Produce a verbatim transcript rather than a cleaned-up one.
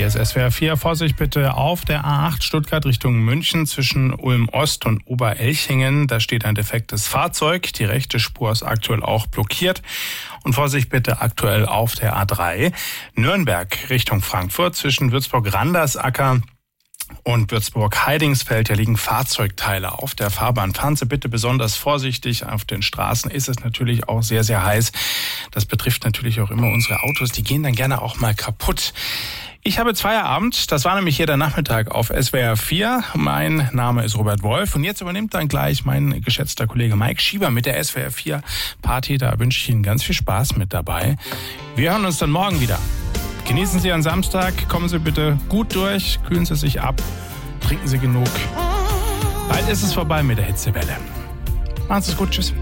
Hier ist S W R vier. Vorsicht bitte auf der A acht Stuttgart Richtung München zwischen Ulm-Ost und Oberelchingen. Da steht ein defektes Fahrzeug. Die rechte Spur ist aktuell auch blockiert. Und Vorsicht bitte aktuell auf der A drei Nürnberg Richtung Frankfurt zwischen Würzburg-Randersacker und Würzburg-Heidingsfeld. Hier liegen Fahrzeugteile auf der Fahrbahn. Fahren Sie bitte besonders vorsichtig. Auf den Straßen ist es natürlich auch sehr, sehr heiß. Das betrifft natürlich auch immer unsere Autos. Die gehen dann gerne auch mal kaputt. Ich habe jetzt Feierabend. Das war nämlich hier der Nachmittag auf S W R vier. Mein Name ist Robert Wolf. Und jetzt übernimmt dann gleich mein geschätzter Kollege Mike Schieber mit der S W R vier Party. Da wünsche ich Ihnen ganz viel Spaß mit dabei. Wir hören uns dann morgen wieder. Genießen Sie Ihren Samstag, kommen Sie bitte gut durch, kühlen Sie sich ab, trinken Sie genug. Bald ist es vorbei mit der Hitzewelle. Machen Sie es gut, tschüss.